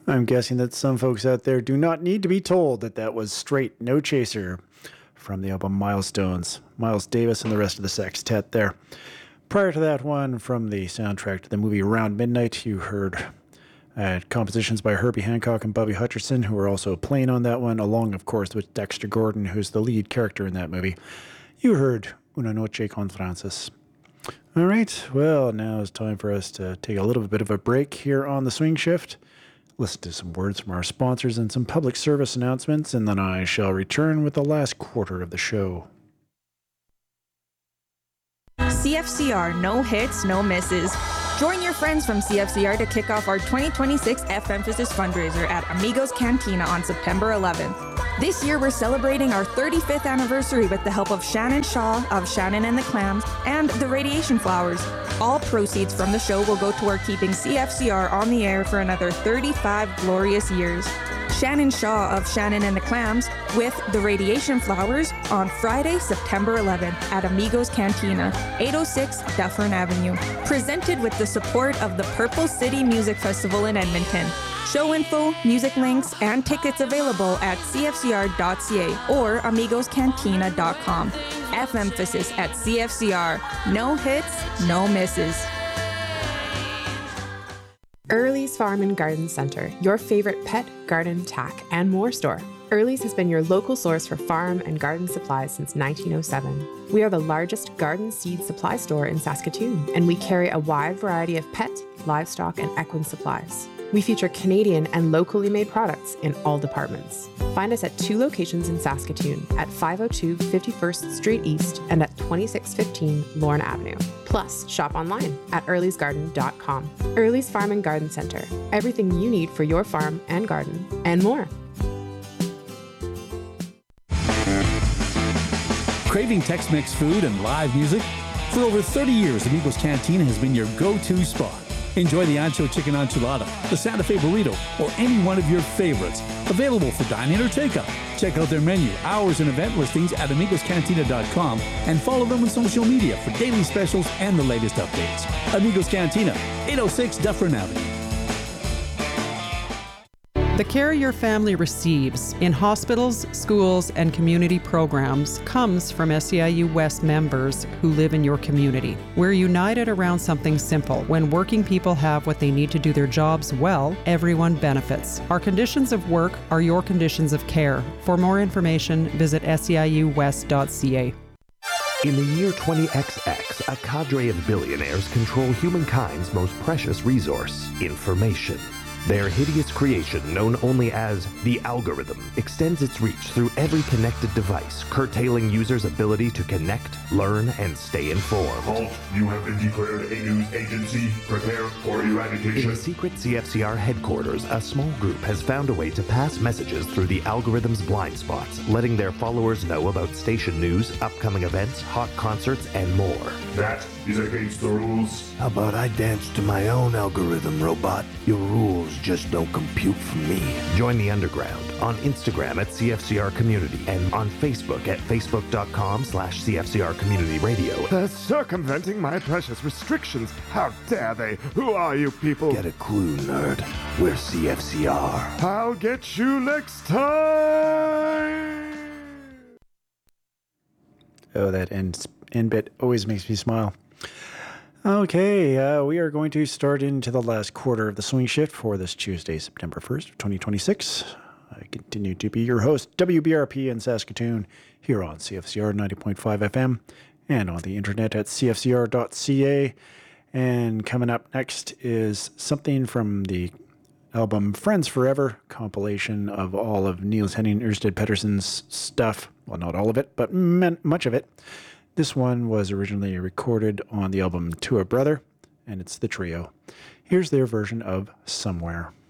I'm guessing that some folks out there do not need to be told that that was straight No Chaser from the album Milestones. Miles Davis and the rest of the sextet there. Prior to that one, from the soundtrack to the movie Around Midnight, you heard compositions by Herbie Hancock and Bobby Hutcherson, who were also playing on that one, along, of course, with Dexter Gordon, who's the lead character in that movie. You heard Una Noche con Francis. All right, well, now it's time for us to take a little bit of a break here on the Swing Shift, listen to some words from our sponsors and some public service announcements, and then I shall return with the last quarter of the show. CFCR, no hits, no misses. Join your friends from CFCR to kick off our 2026 F-Emphasis fundraiser at Amigos Cantina on September 11th. This year, we're celebrating our 35th anniversary with the help of Shannon Shaw of Shannon and the Clams and the Radiation Flowers. All proceeds from the show will go toward keeping CFCR on the air for another 35 glorious years. Shannon Shaw of Shannon and the Clams with the Radiation Flowers on Friday, September 11th at Amigos Cantina, 806 Dufferin Avenue. Presented with the support of the Purple City Music Festival in Edmonton. Show info, music links, and tickets available at cfcr.ca or amigoscantina.com. F-Emphasis at CFCR. No hits, no misses. Early's Farm and Garden Center, your favorite pet, garden, tack, and more store. Early's has been your local source for farm and garden supplies since 1907. We are the largest garden seed supply store in Saskatoon, and we carry a wide variety of pet, livestock, and equine supplies. We feature Canadian and locally made products in all departments. Find us at 2 locations in Saskatoon, at 502 51st Street East and at 2615 Lorne Avenue. Plus, shop online at earlysgarden.com. Early's Farm and Garden Center. Everything you need for your farm and garden, and more. Craving Tex-Mex food and live music? For over 30 years, Amigos Cantina has been your go-to spot. Enjoy the Ancho Chicken Enchilada, the Santa Fe Burrito, or any one of your favorites. Available for dine-in or takeout. Check out their menu, hours, and event listings at amigoscantina.com and follow them on social media for daily specials and the latest updates. Amigos Cantina, 806 Dufferin Avenue. The care your family receives in hospitals, schools, and community programs comes from SEIU West members who live in your community. We're united around something simple. When working people have what they need to do their jobs well, everyone benefits. Our conditions of work are your conditions of care. For more information, visit seiuwest.ca. In the year 20XX, a cadre of billionaires control humankind's most precious resource, information. Their hideous creation, known only as the algorithm, extends its reach through every connected device, curtailing users' ability to connect, learn, and stay informed. Halt, you have been declared a news agency. Prepare for eradication. In the secret CFCR headquarters, a small group has found a way to pass messages through the algorithm's blind spots, letting their followers know about station news, upcoming events, hot concerts, and more. That is against the rules. How about I dance to my own algorithm, robot? Your rules just don't compute for me. Join the underground on Instagram at CFCR Community and on Facebook at facebook.com/CFCR Community Radio. They're circumventing my precious restrictions. How dare they? Who are you people? Get a clue, nerd. We're CFCR. I'll get you next time! Oh, that end bit always makes me smile. Okay, we are going to start into the last quarter of the Swing Shift for this Tuesday, September 1st, 2026. I continue to be your host, WBRP in Saskatoon, here on CFCR 90.5 FM and on the internet at cfcr.ca. And coming up next is something from the album Friends Forever, compilation of all of Niels Henning Ørsted Pettersen's stuff. Well, not all of it, but much of it. This one was originally recorded on the album To a Brother, and it's the trio. Here's their version of Somewhere.